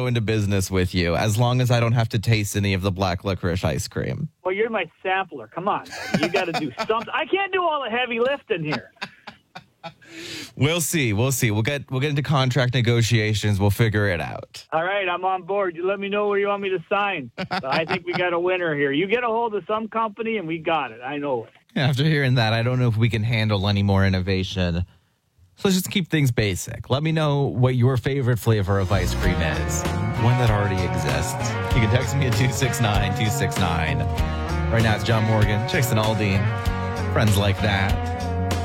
go into business with you as long as I don't have to taste any of the black licorice ice cream. Well, you're my sampler. Come on. You got to do something. I can't do all the heavy lifting here. We'll see. We'll get into contract negotiations. We'll figure it out. All right, I'm on board. You let me know where you want me to sign. I think we got a winner here. You get a hold of some company, and we got it. I know it. After hearing that, I don't know if we can handle any more innovation. So let's just keep things basic. Let me know what your favorite flavor of ice cream is. One that already exists. You can text me at 269-269. Right now it's John Morgan, Jason Aldean, friends like that.